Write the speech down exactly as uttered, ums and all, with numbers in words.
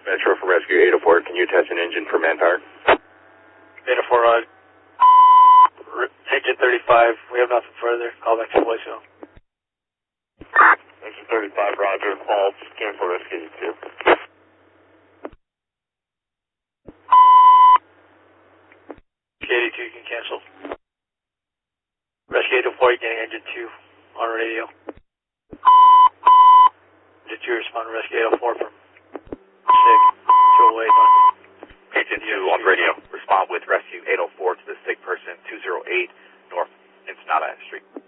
Metro for Rescue eight oh four, can you test an engine for manpower? eight oh four, uh, engine thirty-five, we have nothing further. Call back to voicemail. Engine thirty-five, roger, fault, cancel Rescue eighty-two. eighty-two, you can cancel. Rescue eight oh four, you're getting engine two on radio. Engine two, respond to Rescue eight oh four from six two oh eight. Engine two on radio, respond with Rescue eight oh four to the sick person two oh eight North Ensenada Street.